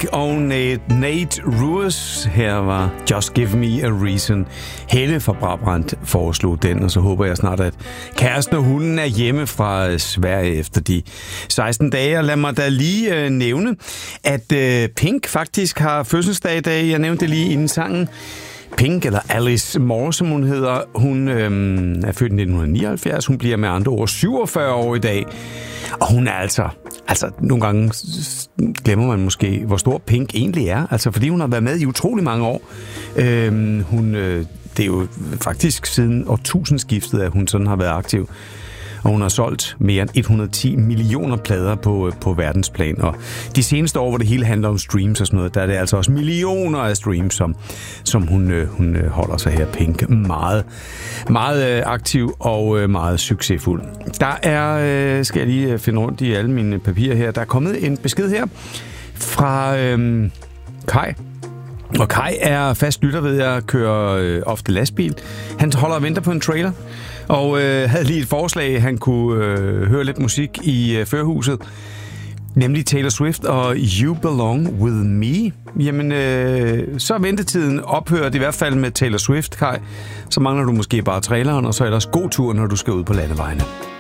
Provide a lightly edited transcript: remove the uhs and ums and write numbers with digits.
Pink og Nate Ruess. Her var Just Give Me a Reason. Helle fra Brabrand foreslog den, og så håber jeg snart, at kæresten og hunden er hjemme fra Sverige efter de 16 dage. Og lad mig da lige nævne, at Pink faktisk har fødselsdag i dag. Jeg nævnte det lige inden sangen. Pink, eller Alice Moore, som hun hedder, hun er født i 1979. Hun bliver med andre ord 47 år i dag. Og hun er altså nogle gange glemmer man måske, hvor stor Pink egentlig er. Altså, fordi hun har været med i utrolig mange år. Det er jo faktisk siden årtusindskiftet, at hun sådan har været aktiv. Og hun har solgt mere end 110 millioner plader på verdensplan. Og de seneste år, hvor det hele handler om streams og sådan noget, der er det altså også millioner af streams, som hun holder sig her, Pink. Meget, meget aktiv og meget succesfuld. Der er, skal jeg lige finde rundt i alle mine papirer her, der er kommet en besked her fra Kai. Og Kai er fast lytter, ved jeg, kører ofte lastbil. Han holder og venter på en trailer, og havde lige et forslag, han kunne høre lidt musik i førerhuset, nemlig Taylor Swift og You Belong With Me. Jamen, så er ventetiden ophørt i hvert fald med Taylor Swift, Kai. Så mangler du måske bare traileren, og så ellers god tur, når du skal ud på landevejene.